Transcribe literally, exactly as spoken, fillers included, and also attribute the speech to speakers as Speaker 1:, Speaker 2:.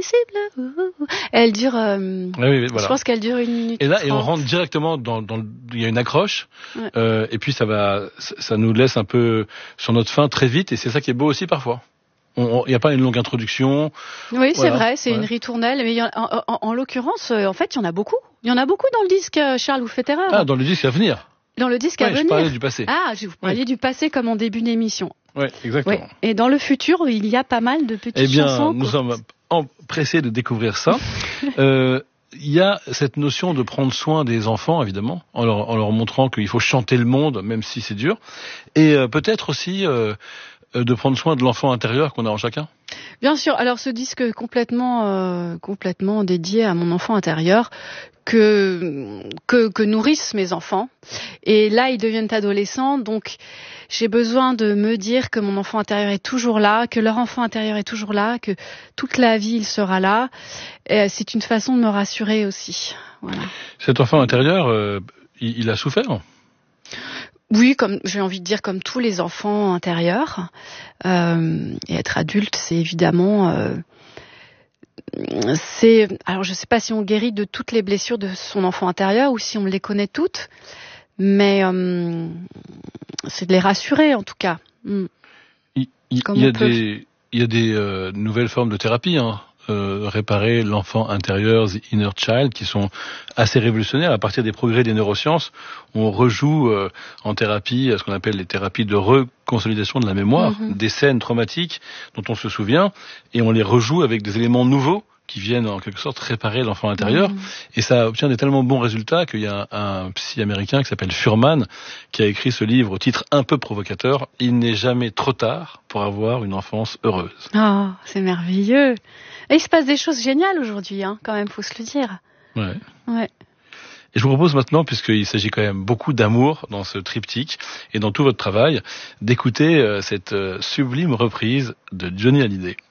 Speaker 1: invisible. Elle dure, euh,
Speaker 2: oui, oui, voilà.
Speaker 1: je pense qu'elle dure une minute.
Speaker 2: Et là, et on
Speaker 1: trente.
Speaker 2: rentre directement dans, dans, il y a une accroche,
Speaker 1: Ouais.
Speaker 2: euh, et puis ça va, ça nous laisse un peu sur notre faim très vite, et c'est ça qui est beau aussi parfois. Il n'y a pas une longue introduction.
Speaker 1: Oui, c'est
Speaker 2: Voilà.
Speaker 1: vrai, c'est
Speaker 2: Ouais.
Speaker 1: une ritournelle, mais il y en, en, en, en l'occurrence, euh, en fait, il y en a beaucoup. Il y en a beaucoup dans le disque, euh, Charles, vous faites erreur.
Speaker 2: Ah, dans le disque à venir.
Speaker 1: Dans le disque
Speaker 2: Ouais,
Speaker 1: à venir.
Speaker 2: je parlais du passé.
Speaker 1: Ah, je vous parlais
Speaker 2: Oui.
Speaker 1: du passé comme en début d'émission.
Speaker 2: Oui, exactement.
Speaker 1: Ouais. Et dans le futur, il y a pas mal de petites
Speaker 2: Eh bien,
Speaker 1: chansons.
Speaker 2: nous sommes empressés de découvrir ça. euh, Il y a cette notion de prendre soin des enfants, évidemment, en leur, en leur montrant qu'il faut chanter le monde, même si c'est dur. Et euh, peut-être aussi euh, de prendre soin de l'enfant intérieur qu'on a en chacun.
Speaker 1: Bien sûr. Alors, ce disque complètement, euh, complètement dédié à mon enfant intérieur, que, que, que nourrissent mes enfants. Et là, ils deviennent adolescents, donc j'ai besoin de me dire que mon enfant intérieur est toujours là, que leur enfant intérieur est toujours là, que toute la vie, il sera là. Et c'est une façon de me rassurer aussi. Voilà.
Speaker 2: Cet enfant intérieur, euh, il, il a souffert.
Speaker 1: Oui, comme j'ai envie de dire, comme tous les enfants intérieurs. Euh, et être adulte, c'est évidemment... Euh, c'est, alors je ne sais pas si on guérit de toutes les blessures de son enfant intérieur ou si on les connaît toutes, mais euh, c'est de les rassurer en tout cas. Mm.
Speaker 2: Il, il, il, y a des, il y a des euh, nouvelles formes de thérapie, hein. Euh, réparer l'enfant intérieur, the inner child, qui sont assez révolutionnaires. À partir des progrès des neurosciences, on rejoue euh, en thérapie ce qu'on appelle les thérapies de reconsolidation de la mémoire, mm-hmm. des scènes traumatiques dont on se souvient, et on les rejoue avec des éléments nouveaux qui viennent en quelque sorte réparer l'enfant intérieur. Mmh. Et ça obtient des tellement bons résultats qu'il y a un, un psy américain qui s'appelle Fuhrman qui a écrit ce livre au titre un peu provocateur, « Il n'est jamais trop tard pour avoir une enfance heureuse ».
Speaker 1: Oh, c'est merveilleux. Et il se passe des choses géniales aujourd'hui, hein, quand même, faut se le dire.
Speaker 2: Ouais.
Speaker 1: Ouais.
Speaker 2: Et je vous propose maintenant, puisqu'il s'agit quand même beaucoup d'amour dans ce triptyque et dans tout votre travail, d'écouter euh, cette euh, sublime reprise de Johnny Hallyday.